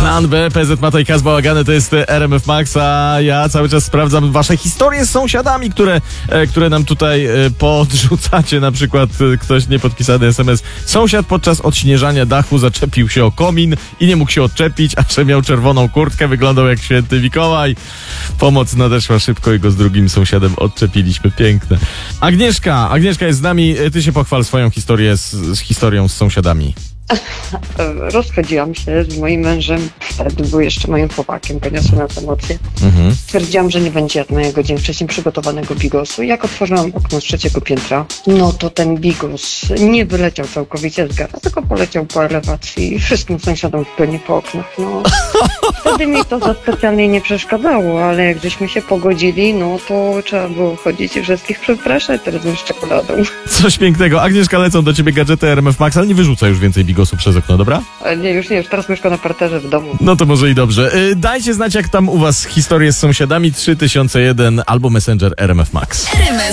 Plan B, PZ Mata i Kaz Bałagany, to jest RMF Max, a ja cały czas sprawdzam wasze historie z sąsiadami, które nam tutaj podrzucacie. Na przykład ktoś niepodpisany SMS. Sąsiad podczas odśnieżania dachu zaczepił się o komin i nie mógł się odczepić, a że miał czerwoną kurtkę, wyglądał jak święty Mikołaj. Pomoc nadeszła szybko i go z drugim sąsiadem odczepiliśmy. Piękne. Agnieszka jest z nami. Ty się pochwal swoją historię z historią z sąsiadami. Rozchodziłam się z moim mężem, wtedy był jeszcze moim chłopakiem, poniosłem nas emocje. Stwierdziłam, że nie będzie mojego dzień wcześniej przygotowanego bigosu. Jak otworzyłam okno z 3. piętra, no to ten bigos nie wyleciał całkowicie z gara, tylko poleciał po elewacji i wszystkim sąsiadom wpłynie po oknach. No, wtedy mi to za specjalnie nie przeszkadzało, ale jak żeśmy się pogodzili, no to trzeba było chodzić i wszystkich przepraszać razem z czekoladą. Coś pięknego. Agnieszka, lecą do ciebie gadżety RMF Max, ale nie wyrzuca już więcej bigosu przez okno, dobra? Nie, już teraz mieszkam na parterze w domu. No to może i dobrze. Dajcie znać, jak tam u was historie z sąsiadami. 3001 albo Messenger RMF Max.